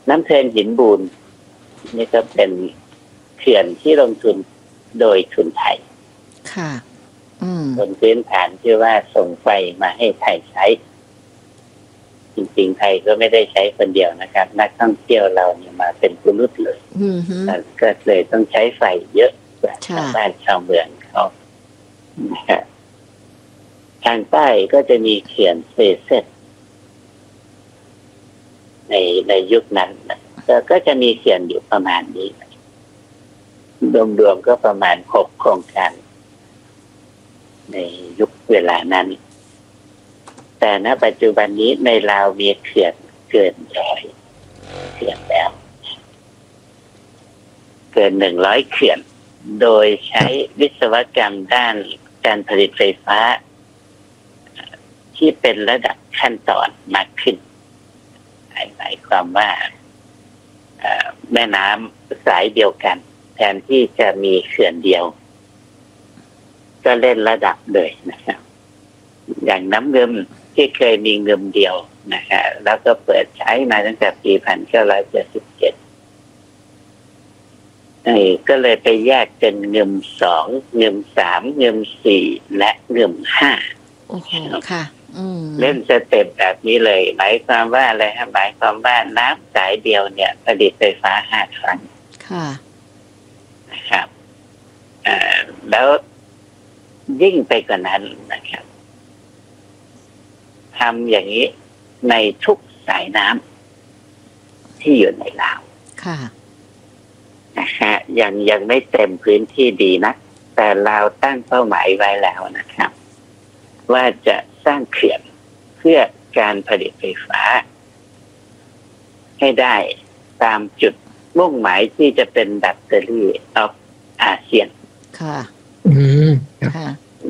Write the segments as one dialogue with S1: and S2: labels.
S1: น้ำเทินหินบูนนี่ก็เป็นเขื่อนที่ลงทุนโดยทุนไทย
S2: ค่ะ
S1: บนพื้นฐานที่ว่าส่งไฟมาให้ไทยใช้จริงๆไทยก็ไม่ได้ใช้คนเดียวนะครับนักท่องเที่ยวเราเนี่ยมาเป็นกุลุตเลยก็เลยต้องใช้ไฟเยอะกว่าชาวบ้านชาวเมืองเขาทางใต้ก็จะมีเขื่อนเซเซตในยุคนั้นก็จะมีเขื่อนอยู่ประมาณนี้รวมๆก็ประมาณ6โครงการในยุคเวลานั้นแต่ณปัจจุบันนี้ในลาวมีเขื่อนเกิน100เขื่อนแล้วเกิน100เขื่อนโดยใช้วิศวกรรมด้านการผลิตไฟฟ้าที่เป็นระดับขั้นตอนมากขึ้นหมายความว่าแม่น้ำสายเดียวกันแทนที่จะมีเขื่อนเดียวก็เล่นระดับเลยนะครับอย่างน้ำเงิมที่เคยมีเงิมเดียวนะฮะแล้วก็เปิดใช้มาตั้งแต่ปี1977ก็เลยไปแยกเป็นเงิม2เงิม3เงิม4และเงิม5
S2: โอ้โหค่ะ
S1: เล่นสเต็ปแบบนี้เลยหมายความว่าอะไรฮะหมายความว่าน้ำสายเดียวเนี่ยผลิตไฟฟ้า5ครั้ง
S2: ค่ะ
S1: นะครับแล้วยิ่งไปกว่านั้นนะครับทำอย่างนี้ในทุกสายน้ำที่อยู่ในลาว
S2: ค่ะ
S1: นะฮะยังไม่เต็มพื้นที่ดีนะแต่ลาวตั้งเป้าหมายไว้แล้วนะครับว่าจะสร้างเขื่อนเพื่อการผลิตไฟฟ้าให้ได้ตามจุดมุ่งหมายที่จะเป็นแบตเตอรี่ออฟอาเซียน
S2: ค่ะค่ะ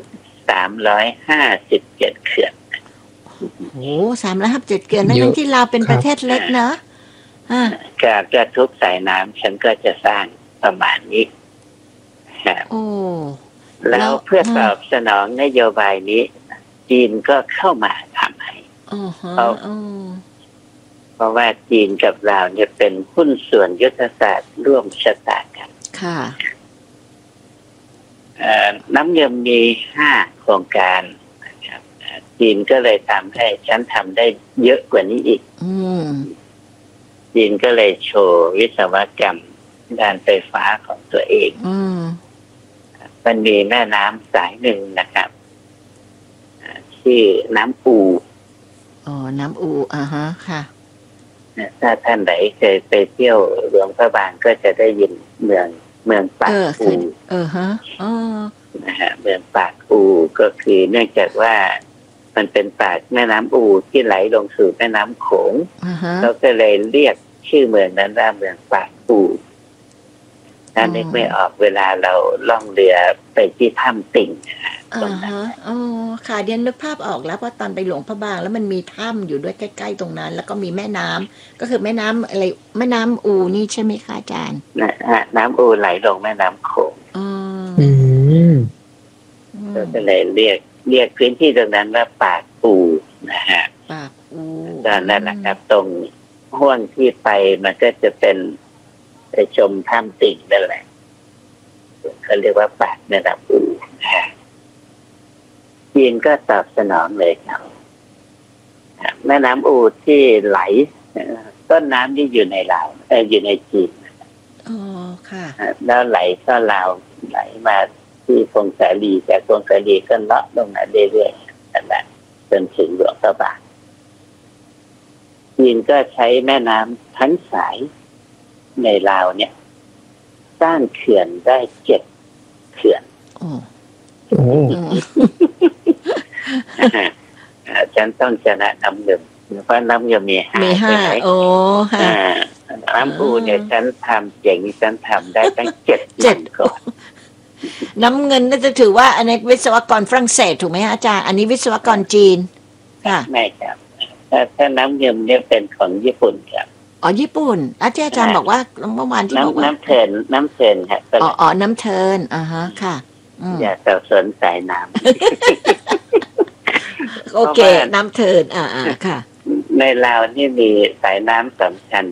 S1: 357เขื่อน
S2: โอ้357เขื่อนนั่นที่ลาวเป็นประเทศเล็กเนอะ
S1: จะทุกสายน้ำฉันก็จะสร้างประมาณนี้
S2: โอ้
S1: แล้วเพื่อตอบสนองนโยบายนี้จีนก็เข้ามาทำให้เพราะว่าจีนกับเราเนี่ยเป็นหุ้นส่วนยุทธศาสตร์ร่วมชะตากัน
S2: ค่ะ
S1: น้ำเงิมมี5โครงการนะครับจีนก็เลยทำให้ฉันทำได้เยอะกว่านี้อีกจีนก็เลยโชว์วิศวกรรมด้านไฟฟ้าของตัวเองมันมีแม่น้ำสายหนึ่งนะครับชื่อน้ำอู
S2: น้ำอูฮะค่ะ
S1: ถ้าท่านไหนเคยไปเที่ยวหลวงพระบางก็จะได้ยินเมืองปากอู
S2: ฮะ
S1: นะฮะเมืองปากอูก็คือเนื่องจากว่ามันเป็นปากแม่น้ำอูที่ไหลลงสู่แม่น้ำโขงแล้วก็เลยเรียกชื่อเมืองนั้นว่าเมืองปากอูถ้านึกไม่ออกเวลาเราล่องเรือไปที่ถ้ำติ่งตรงนั้น
S2: ค่ะเดี๋ยวนึกภาพออกแล้วเพราะตอนไปหลวงพระบางแล้วมันมีถ้ำอยู่ด้วยใกล้ๆตรงนั้นแล้วก็มีแม่น้ำก็คือแม่น้ำอะไรแม่น้ำอูนี่ใช่ไหมคะอาจารย์
S1: น้ำอูไหลลงแม่น้ำโขงก็เลยเรียกพื้นที่ตรงนั้นว่าปากอูนะฮะ
S2: ปากอู
S1: ตอนนั้นนะครับตรงห้วงที่ไปมันก็จะเป็นไปชมถ้ำติ่งนั่นแหละเขาเรียกว่าปากแม่น้ำอูจีนก็ตอบสนองเลยครับแม่น้ำอูที่ไหลต้นน้ำที่อยู่ในลาวอยู่ในจีน
S2: ค่ะ
S1: แล้วไหลก็ลาวไหลมาที่พงศาลีแต่พงศาลีก็เลาะลงมาเรื่อยๆนั่นแหละจนถึงหลวงพระบางจีนก็ใช้แม่น้ำทั้งสายในลาวเนี่ยสร้างเขื่อนได้7เขื่อนฉันต้องชนะน้ำเงิมเพราะน้ำเงิมมี5น้ำอูเนี่ยฉันทำเจ๋งฉันทำได้ตั้ง7ก่อน
S2: น้ำเงินน่าจะถือว่าอันนี้วิศวกรฝรั่งเศสถูกไหมอาจารย์อันนี้วิศวกรจีน
S1: ค่ะไม่ครับถ้าน้ำเงินเนี่ยเป็นของญี่ปุ่นครับ
S2: ญี่ปุ่นอาจารย์บอกว่าเมื่อวานที่บอกว่า
S1: น้ำเทินครับ
S2: น้ำเทินฮะค่ะ
S1: อย่าสับสนสายน้
S2: ำโอเคน้ำเทินค่ะ
S1: ในลาวนี่มีสายน้ำสำคัญ